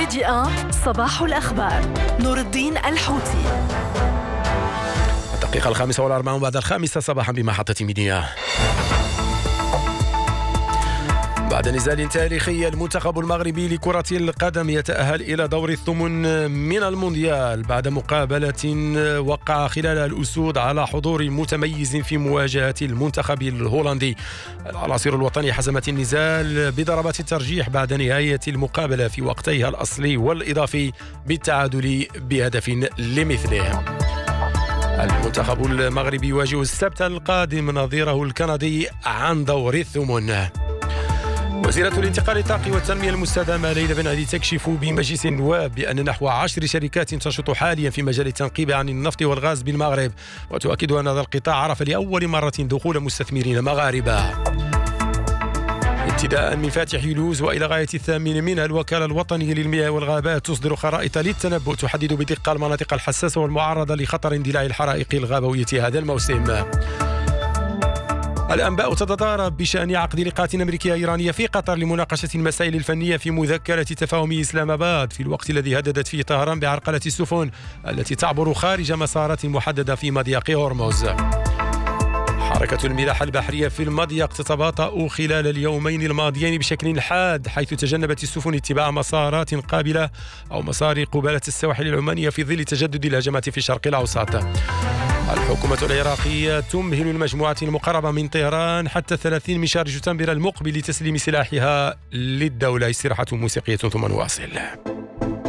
ميدي 1 صباح الأخبار. نور الدين الحوتي. الدقيقة 45 بعد 5 صباحا بمحطة ميديا. بعد نزال تاريخي المنتخب المغربي لكرة القدم يتأهل إلى دور الثمن من المونديال بعد مقابلة وقع خلالها الأسود على حضور متميز في مواجهة المنتخب الهولندي. العناصر الوطني حسمت النزال بضربات الترجيح بعد نهاية المقابلة في وقتيها الأصلي والإضافي بالتعادل بهدف لمثله. المنتخب المغربي يواجه السبت القادم نظيره الكندي عن دور الثمن. وزيرة الانتقال الطاقي والتنمية المستدامة ليلى بن علي تكشف بمجلس النواب بأن نحو 10 شركات تنشط حاليا في مجال التنقيب عن النفط والغاز بالمغرب، وتؤكد أن هذا القطاع عرف لأول مرة دخول مستثمرين مغاربة. ابتداء من فاتح يوليوز وإلى غاية 8 منها الوكالة الوطنية للمياه والغابات تصدر خرائط للتنبؤ تحدد بدقة المناطق الحساسة والمعرضة لخطر اندلاع الحرائق الغابوية هذا الموسم. الأنباء تتضارب بشأن عقد لقاءات أمريكية إيرانية في قطر لمناقشة المسائل الفنية في مذكرة تفاهم إسلام آباد، في الوقت الذي هددت فيه طهران بعرقلة السفن التي تعبر خارج مسارات محددة في مضيق هرمز. حركة الملاحة البحرية في المضيق تتباطأ خلال اليومين الماضيين بشكل حاد، حيث تجنبت السفن اتباع مسارات قابلة أو مسار قبالة السواحل العمانية في ظل تجدد الهجمات في الشرق الأوسط. الحكومة العراقية تمهل المجموعات المقربة من طهران حتى 30 من شهر جوتمبر المقبل لتسليم سلاحها للدولة. استراحة موسيقية ثم نواصل.